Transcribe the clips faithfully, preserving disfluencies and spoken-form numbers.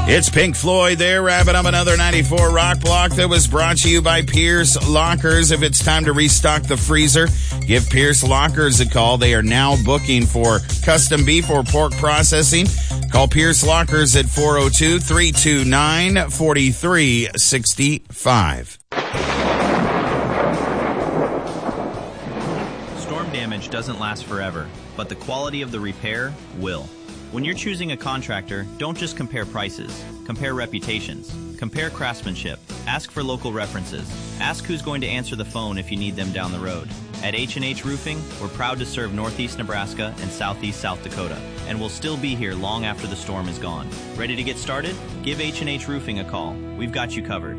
It's Pink Floyd there, wrapping up another ninety-four Rock Block that was brought to you by Pierce Lockers. If it's time to restock the freezer, give Pierce Lockers a call. They are now booking for custom beef or pork processing. Call Pierce Lockers at four oh two, three two nine, four three six five. Storm damage doesn't last forever, but the quality of the repair will. When you're choosing a contractor, don't just compare prices. Compare reputations. Compare craftsmanship. Ask for local references. Ask who's going to answer the phone if you need them down the road. At H and H Roofing, we're proud to serve Northeast Nebraska and Southeast South Dakota, and we'll still be here long after the storm is gone. Ready to get started? Give H and H Roofing a call. We've got you covered.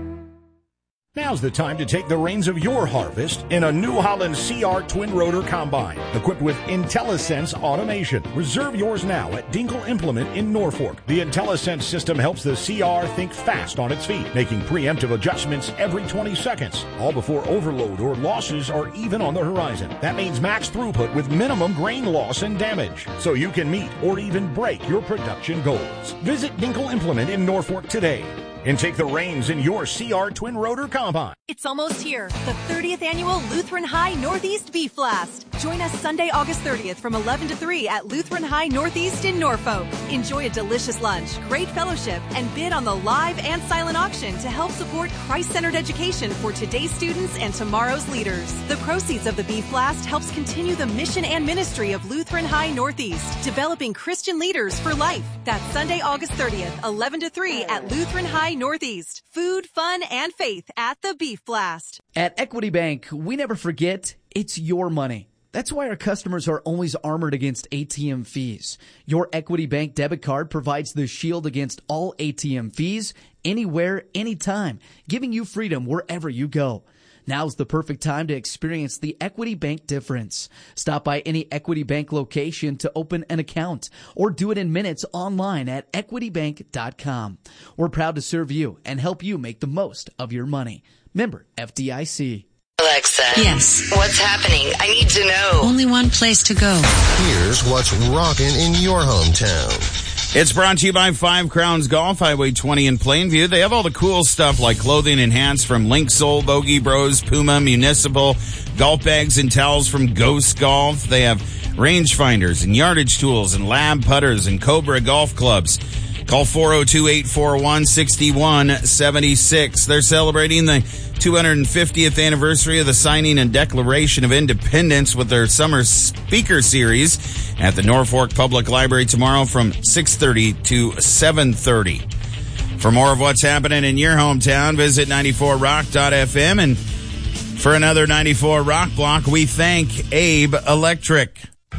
Now's the time to take the reins of your harvest in a New Holland C R twin rotor combine equipped with IntelliSense automation. Reserve yours now at Dinkle Implement in Norfolk. The IntelliSense system helps the C R think fast on its feet, making preemptive adjustments every twenty seconds, all before overload or losses are even on the horizon. That means max throughput with minimum grain loss and damage, so you can meet or even break your production goals. Visit Dinkle Implement in Norfolk today and take the reins in your C R twin rotor combine. It's almost here, the thirtieth annual Lutheran High Northeast Beef Blast. Join us Sunday, August thirtieth from eleven to three at Lutheran High Northeast in Norfolk. Enjoy a delicious lunch, great fellowship, and bid on the live and silent auction to help support Christ-centered education for today's students and tomorrow's leaders. The proceeds of the Beef Blast helps continue the mission and ministry of Lutheran High Northeast, developing Christian leaders for life. That's Sunday, August thirtieth, eleven to three at Lutheran High Northeast. Food, fun, and faith at the Beef Blast. At Equity Bank, we never forget it's your money. That's why our customers are always armored against A T M fees. Your Equity Bank debit card provides the shield against all A T M fees, anywhere, anytime, giving you freedom wherever you go. Now's the perfect time to experience the Equity Bank difference. Stop by any Equity Bank location to open an account or do it in minutes online at equity bank dot com. We're proud to serve you and help you make the most of your money. Member F D I C. Alexa. Yes. What's happening? I need to know. Only one place to go. Here's what's rocking in your hometown. It's brought to you by Five Crowns Golf, Highway twenty in Plainview. They have all the cool stuff like clothing and hats from Link Soul, Bogey Bros, Puma, Municipal, golf bags and towels from Ghost Golf. They have rangefinders and yardage tools and lab putters and Cobra golf clubs. Call four oh two, eight four one, six one seven six. They're celebrating the two hundred fiftieth anniversary of the signing and Declaration of Independence with their summer speaker series at the Norfolk Public Library tomorrow from six thirty to seven thirty. For more of what's happening in your hometown, visit ninety-four rock dot f m. And for another ninety-four Rock Block, we thank Abe Electric.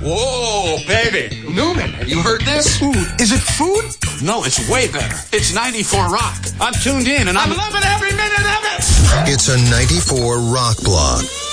Whoa, baby. Newman, have you heard this? Ooh, is it food? No, it's way better. It's ninety-four Rock. I'm tuned in and I'm, I'm loving every minute of it. It's a ninety-four Rock Block.